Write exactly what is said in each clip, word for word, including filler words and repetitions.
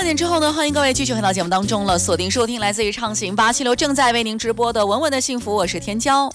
点之后呢，欢迎各位继续回到节目当中了，锁定收听来自于畅行八七六正在为您直播的文文的幸福，我是天骄。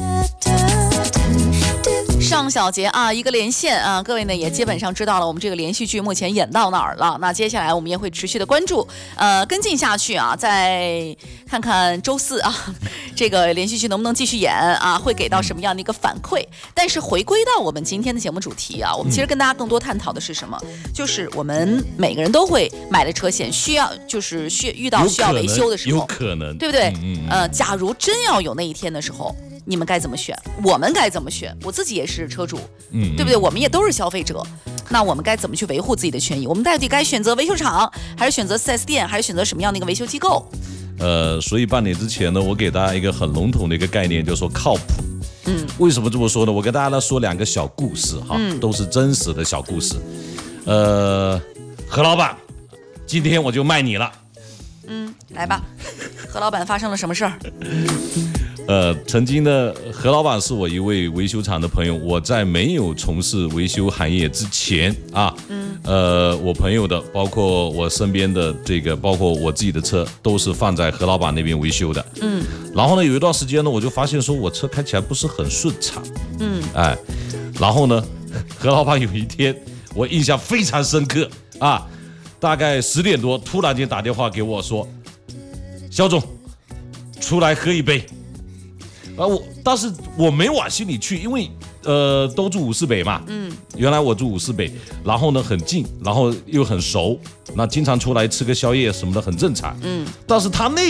上小节啊，一个连线啊，各位呢也基本上知道了我们这个连续剧目前演到哪儿了。那接下来我们也会持续的关注，呃，跟进下去啊，再看看周四啊，这个连续剧能不能继续演啊，会给到什么样的一个反馈。但是回归到我们今天的节目主题啊，我们其实跟大家更多探讨的是什么？就是我们每个人都会买了车险，需要就是需遇到需要维修的时候， 有可能， 对不对？ 嗯嗯呃，假如真要有那一天的时候。你们该怎么选？我们该怎么选？我自己也是车主，嗯，对不对？我们也都是消费者，那我们该怎么去维护自己的权益？我们到底该选择维修厂，还是选择 四 S 店，还是选择什么样的一个维修机构？ 呃，所以半年之前呢，我给大家一个很笼统的一个概念，就是说靠谱。嗯，为什么这么说呢？我跟大家来说两个小故事哈，嗯、都是真实的小故事。呃，何老板，今天我就卖你了。 嗯，来吧，何老板发生了什么事儿？ 呃，曾经的何老板是我一位维修厂的朋友，我在没有从事维修行业之前啊，嗯，呃，我朋友的，包括我身边的这个，包括我自己的车，都是放在何老板那边维修的，嗯，然后呢，有一段时间呢，我就发现说我车开起来不是很顺畅，嗯，哎，然后呢，何老板有一天我印象非常深刻啊，大概十点多，突然间打电话给我说，肖总，出来喝一杯。啊，我但是我没往心里去，因为呃都住五市北嘛，嗯，原来我住五市北，然后呢很近，然后又很熟，那经常出来吃个宵夜什么的很正常，嗯，但是他那